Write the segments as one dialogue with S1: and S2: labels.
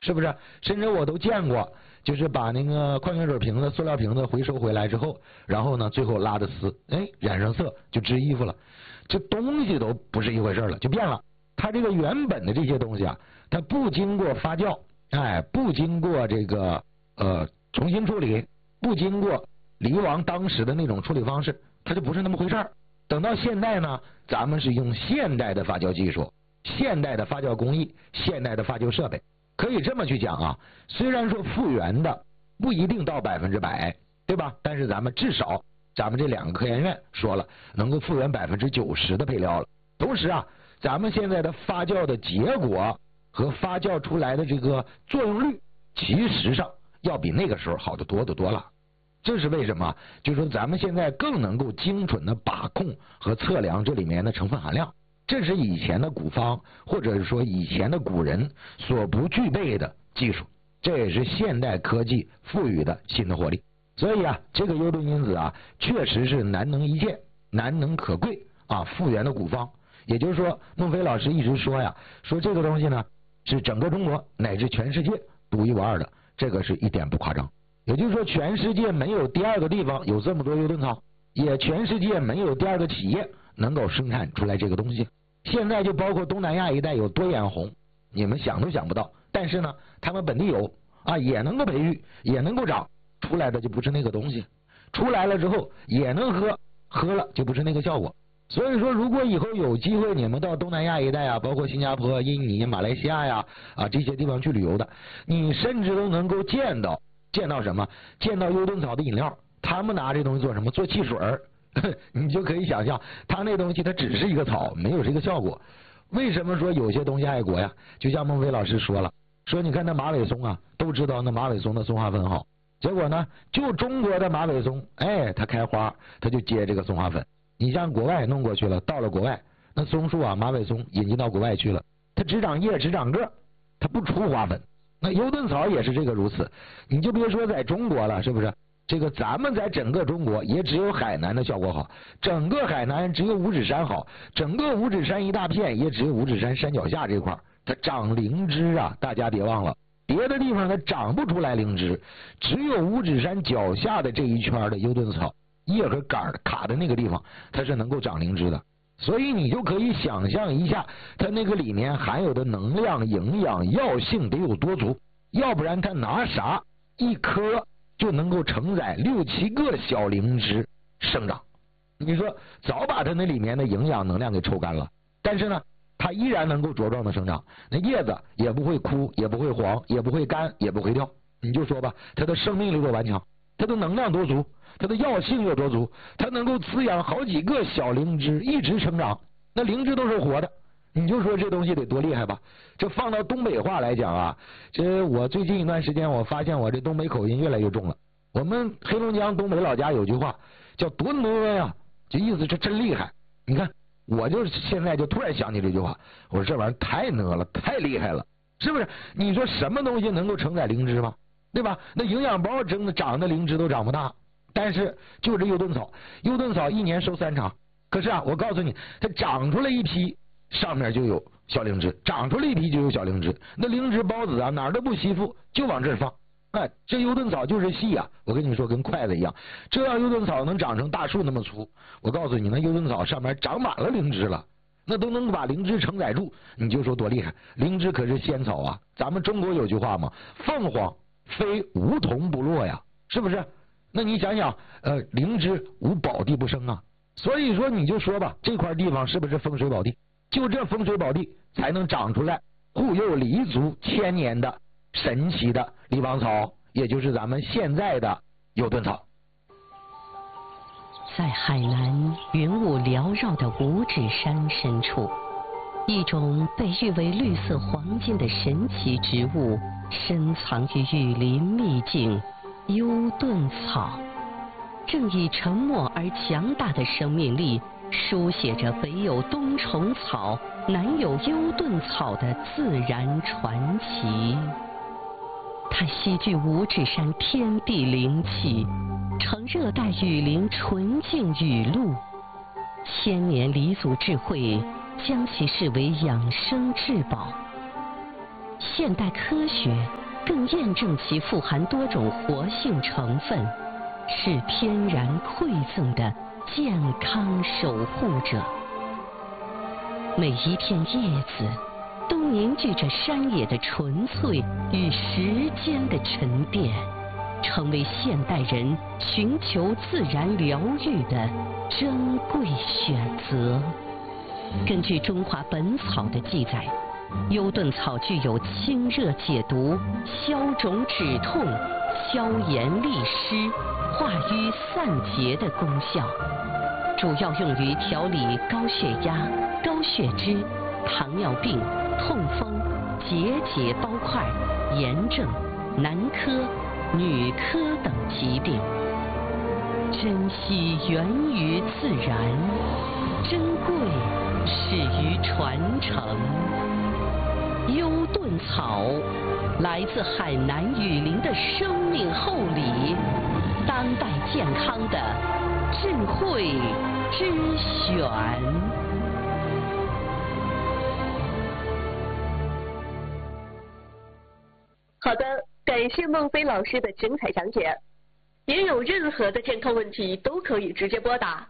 S1: 是不是？甚至我都见过，就是把那个矿泉水瓶子、塑料瓶子回收回来之后，然后呢，最后拉的丝，哎，染上色就织衣服了，这东西都不是一回事了，就变了。它这个原本的这些东西啊，它不经过发酵，哎，不经过这个重新处理，不经过黎王当时的那种处理方式，它就不是那么回事儿。等到现代呢，咱们是用现代的发酵技术、现代的发酵工艺、现代的发酵设备，可以这么去讲啊。虽然说复原的不一定到100%，对吧？但是咱们至少咱们这2个科研院说了，能够复原90%的配料了。同时啊，咱们现在的发酵的结果和发酵出来的这个作用率，其实上要比那个时候好得多得多了。这是为什么？就是说咱们现在更能够精准的把控和测量这里面的成分含量，这是以前的古方或者是说以前的古人所不具备的技术，这也是现代科技赋予的新的活力。所以啊，这个幽顿因子啊，确实是难能一见、难能可贵啊，复原的古方。也就是说，孟非老师一直说呀，说这个东西呢是整个中国乃至全世界独一无二的，这个是一点不夸张。也就是说，全世界没有第2个地方有这么多幽顿草，也全世界没有第2个企业能够生产出来这个东西。现在就包括东南亚一带有多眼红，你们想都想不到。但是呢，他们本地有啊，也能够培育，也能够长出来的，就不是那个东西。出来了之后也能喝，喝了就不是那个效果。所以说，如果以后有机会你们到东南亚一带啊，包括新加坡、印尼、马来西亚呀这些地方去旅游的，你甚至都能够见到什么？见到幽顿草的饮料，他们拿这东西做什么？做汽水儿。你就可以想象，他那东西它只是一个草，没有这个效果。为什么说有些东西爱国呀？就像孟非老师说了，说你看那马尾松啊，都知道那马尾松的松花粉好，结果呢，就中国的马尾松，哎，它开花，它就接这个松花粉。你像国外弄过去了，到了国外，那松树啊，马尾松引进到国外去了，它只长叶，只长个，它不出花粉。那幽顿草也是这个如此，你就别说在中国了，是不是？这个咱们在整个中国也只有海南的效果好，整个海南只有五指山好，整个五指山一大片也只有五指山山脚下这块它长灵芝啊，大家别忘了，别的地方它长不出来灵芝，只有五指山脚下的这一圈的幽顿草叶和杆卡的那个地方，它是能够长灵芝的。所以你就可以想象一下，它那个里面含有的能量、营养、药性得有多足，要不然它拿啥一颗就能够承载6、7个小灵芝生长？你说早把它那里面的营养能量给抽干了，但是呢，它依然能够茁壮的生长，那叶子也不会枯，也不会黄，也不会干，也不会掉。你就说吧，它的生命力多顽强，它的能量多足，它的药性有多足，它能够滋养好几个小灵芝一直成长，那灵芝都是活的，你就说这东西得多厉害吧。这放到东北话来讲啊，这我最近一段时间我发现我这东北口音越来越重了。我们黑龙江东北老家有句话叫多呢呀，这意思是真厉害。你看我就现在就突然想起这句话，我说这玩意儿太呢了，太厉害了，是不是？你说什么东西能够承载灵芝吗？对吧？那营养包长的灵芝都长不大，但是就这幽顿草，幽顿草1年收3场，可是啊，我告诉你，它长出来一批，上面就有小灵芝，长出来一批就有小灵芝，那灵芝孢子啊哪儿都不吸附，就往这儿放。哎，这幽顿草就是细啊，我跟你说跟筷子一样，这要幽顿草能长成大树那么粗，我告诉你，那幽顿草上面长满了灵芝了，那都能把灵芝承载住，你就说多厉害。灵芝可是仙草啊，咱们中国有句话嘛，凤凰非梧桐不落呀，是不是？那你想想，灵芝无宝地不生啊，所以说你就说吧，这块地方是不是风水宝地？就这风水宝地才能长出来护佑黎族1000年的神奇的黎王草，也就是咱们现在的幽顿草。
S2: 在海南云雾缭绕的五指山深处，一种被誉为绿色黄金的神奇植物深藏于雨林秘境幽顿草，正以沉默而强大的生命力书写着北有冬虫草，南有幽顿草的自然传奇。它吸聚五指山天地灵气，呈热带雨林纯净雨露，1000年黎族智慧将其视为养生至宝。 现代科学更验证其富含多种活性成分，是天然馈赠的健康守护者。每一片叶子都凝聚着山野的纯粹与时间的沉淀，成为现代人寻求自然疗愈的珍贵选择。根据《中华本草》的记载，优盾草具有清热解毒、消肿止痛、消炎利湿、化瘀散结的功效，主要用于调理高血压、高血脂、糖尿病、痛风、结包块、炎症、男科、女科等疾病。珍惜源于自然，珍贵始于传承。优盾草来自海南雨林的生命厚礼，当代健康的智慧之选。
S3: 好的，感谢孟非老师的精彩讲解。您有任何的健康问题都可以直接拨打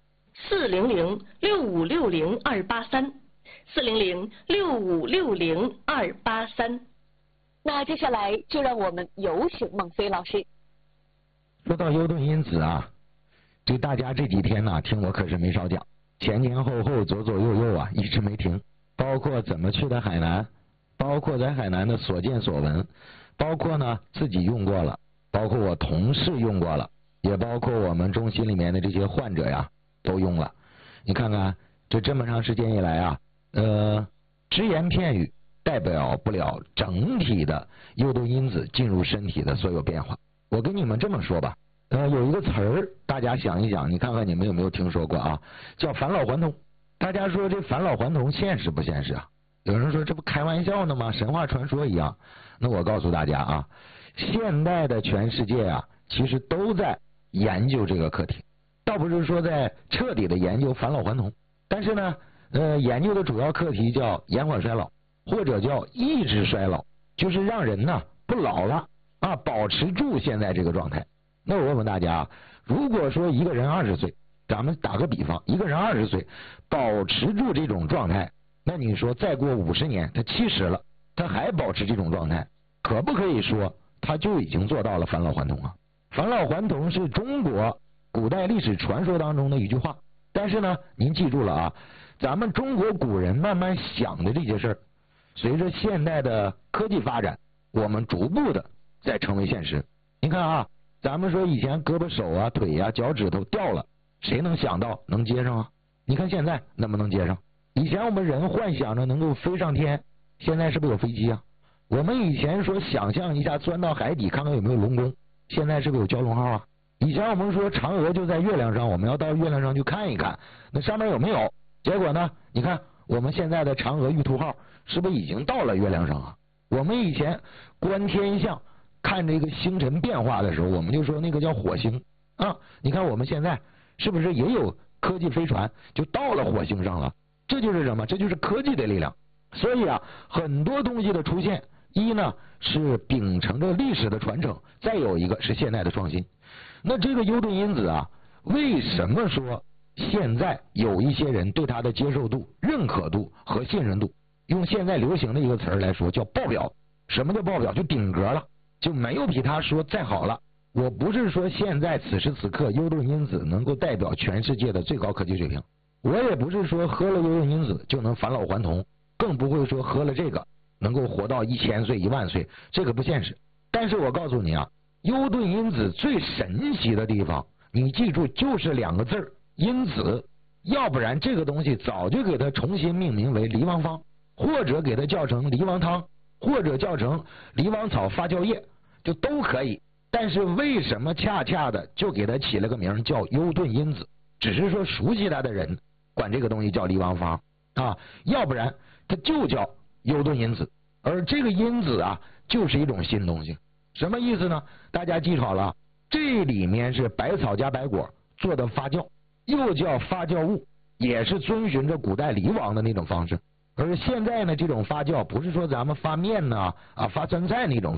S3: 400-6560-283，400-6560-283。那接下来就让我们有请孟非老师。
S1: 说到优盾因子啊，这大家这几天呢，听我可是没少讲，前后左右右啊，一直没停。包括怎么去的海南，包括在海南的所见所闻，包括呢自己用过了，包括我同事用过了，也包括我们中心里面的这些患者呀都用了。你看看这么长时间以来啊，只言片语代表不了整体的优盾因子进入身体的所有变化。我跟你们这么说吧，有一个词儿，大家想一想，你看看你们有没有听说过啊？叫返老还童。大家说这返老还童现实不现实啊？有人说这不开玩笑呢吗？神话传说一样。那我告诉大家啊，现代的全世界啊，其实都在研究这个课题，倒不是说在彻底的研究返老还童，但是呢，研究的主要课题叫延缓衰老，或者叫抑制衰老，就是让人呢不老了啊，保持住现在这个状态。那我问问大家，如果说一个人20岁，咱们打个比方，一个人20岁保持住这种状态，那你说再过50年他70了，他还保持这种状态，可不可以说他就已经做到了返老还童啊？返老还童是中国古代历史传说当中的一句话，但是呢您记住了啊，咱们中国古人慢慢想的这些事儿，随着现代的科技发展，我们逐步的在成为现实。你看啊，咱们说以前胳膊手啊腿啊脚趾头掉了，谁能想到能接上啊？你看现在能不能接上？以前我们人幻想着能够飞上天，现在是不是有飞机啊？我们以前说想象一下钻到海底看看有没有龙宫，现在是不是有蛟龙号啊？以前我们说嫦娥就在月亮上，我们要到月亮上去看一看，那上面有没有？结果呢，你看我们现在的嫦娥玉兔号是不是已经到了月亮上啊？我们以前观天象看这个星辰变化的时候，我们就说那个叫火星啊。你看我们现在是不是也有科技飞船就到了火星上了？这就是什么？这就是科技的力量。所以啊，很多东西的出现，一呢是秉承着历史的传承，再有一个是现代的创新。那这个优盾因子啊，为什么说现在有一些人对它的接受度、认可度和信任度，用现在流行的一个词儿来说叫爆表？什么叫爆表？就顶格了，就没有比他说再好了。我不是说现在此时此刻优盾因子能够代表全世界的最高科技水平，我也不是说喝了优盾因子就能返老还童，更不会说喝了这个能够活到1000岁、10000岁，这个不现实。但是我告诉你啊，优盾因子最神奇的地方，你记住就是2个字儿，因子。要不然这个东西早就给它重新命名为梨王方，或者给它叫成梨王汤，或者叫成梨王草发酵液，就都可以。但是为什么恰恰的就给它起了个名叫优盾因子？只是说熟悉它的人管这个东西叫梨王方啊，要不然它就叫优盾因子。而这个因子啊，就是一种新东西。什么意思呢？大家记好了，这里面是百草加白果做的发酵，又叫发酵物，也是遵循着古代梨王的那种方式。 而现在呢，这种发酵不是说咱们发面呐发酸菜那种